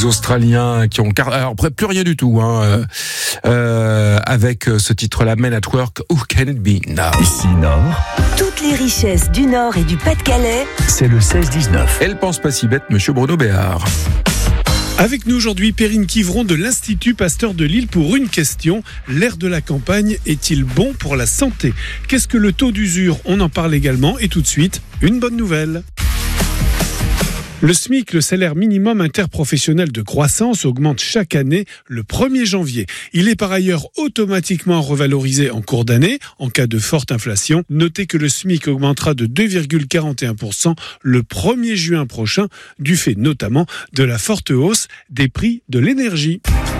les Australiens qui ont... Alors, plus rien du tout, avec ce titre-là, Men at Work, Who Can It Be Now? Ici Nord. Toutes les richesses du Nord et du Pas-de-Calais. C'est le 16-19. Elle pense pas si bête, monsieur Bruno Béard. Avec nous aujourd'hui, Perrine Quivron de l'Institut Pasteur de Lille pour une question. L'air de la campagne est-il bon pour la santé? Qu'est-ce que le taux d'usure? On en parle également. Et tout de suite, une bonne nouvelle. Le SMIC, le salaire minimum interprofessionnel de croissance, augmente chaque année le 1er janvier. Il est par ailleurs automatiquement revalorisé en cours d'année en cas de forte inflation. Notez que le SMIC augmentera de 2,41% le 1er juin prochain, du fait notamment de la forte hausse des prix de l'énergie.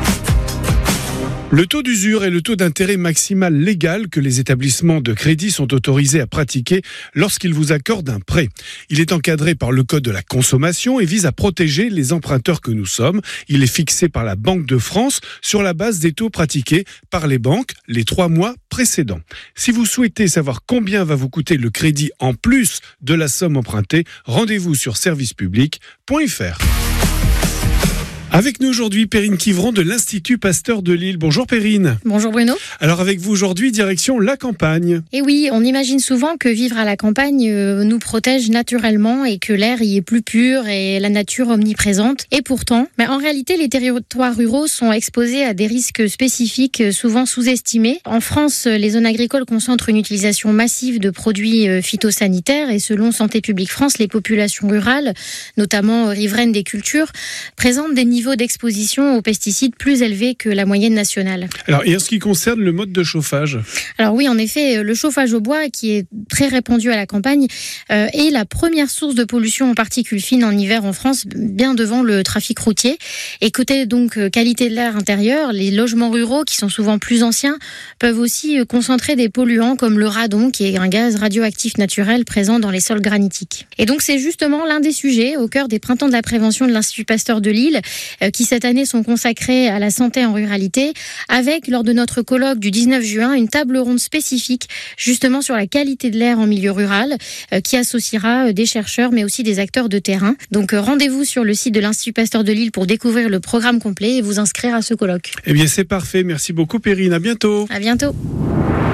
Le taux d'usure est le taux d'intérêt maximal légal que les établissements de crédit sont autorisés à pratiquer lorsqu'ils vous accordent un prêt. Il est encadré par le Code de la consommation et vise à protéger les emprunteurs que nous sommes. Il est fixé par la Banque de France sur la base des taux pratiqués par les banques les 3 mois précédents. Si vous souhaitez savoir combien va vous coûter le crédit en plus de la somme empruntée, rendez-vous sur servicepublic.fr. Avec nous aujourd'hui, Perrine Quivron de l'Institut Pasteur de Lille. Bonjour Perrine. Bonjour Bruno. Alors avec vous aujourd'hui, direction la campagne. Et oui, on imagine souvent que vivre à la campagne nous protège naturellement et que l'air y est plus pur et la nature omniprésente. Et pourtant, en réalité, les territoires ruraux sont exposés à des risques spécifiques souvent sous-estimés. En France, les zones agricoles concentrent une utilisation massive de produits phytosanitaires et selon Santé publique France, les populations rurales, notamment riveraines des cultures, présentent des niveaux d'exposition aux pesticides plus élevés que la moyenne nationale. Alors, et en ce qui concerne le mode de chauffage? Alors oui, en effet, le chauffage au bois, qui est très répandu à la campagne, est la première source de pollution en particules fines en hiver en France, bien devant le trafic routier. Et côté donc qualité de l'air intérieur, les logements ruraux, qui sont souvent plus anciens, peuvent aussi concentrer des polluants comme le radon, qui est un gaz radioactif naturel présent dans les sols granitiques. Et donc c'est justement l'un des sujets au cœur des printemps de la prévention de l'Institut Pasteur de Lille, qui cette année sont consacrés à la santé en ruralité, avec, lors de notre colloque du 19 juin, une table ronde spécifique justement sur la qualité de l'air en milieu rural, qui associera des chercheurs mais aussi des acteurs de terrain. Donc rendez-vous sur le site de l'Institut Pasteur de Lille pour découvrir le programme complet et vous inscrire à ce colloque. Eh bien c'est parfait, merci beaucoup Perrine, à bientôt. À bientôt.